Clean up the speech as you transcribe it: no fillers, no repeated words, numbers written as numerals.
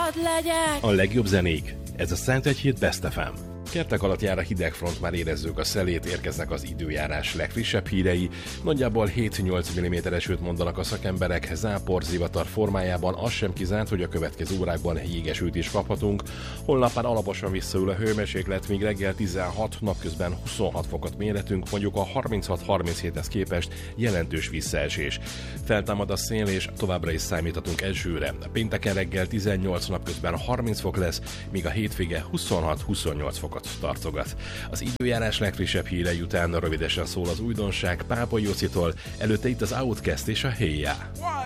hadd legyek. A legjobb zenék. Ez a Szent Hét Best FM. Kertek alatt jár a hideg front, már érezzük a szelét, érkeznek az időjárás legfrissebb hírei. Nagyjából 7-8 mm esőt mondanak a szakemberek, zápor, zivatar formájában, az sem kizárt, hogy a következő órákban jégesőt is kaphatunk. Holnap már alaposan visszaül a hőmérséklet, míg reggel 16, napközben 26 fokot mérhetünk, mondjuk a 36-37-hez képest jelentős visszaesés. Feltámad a szél, és továbbra is számíthatunk esőre. Pénteken reggel 18, napközben 30 fok lesz, míg a hétvége 26-28 fokot tartogat. Az időjárás legfrissebb hírei után rövidesen szól az újdonság Pápa Jocitól, előtte itt az Outcast és a Hey Ya.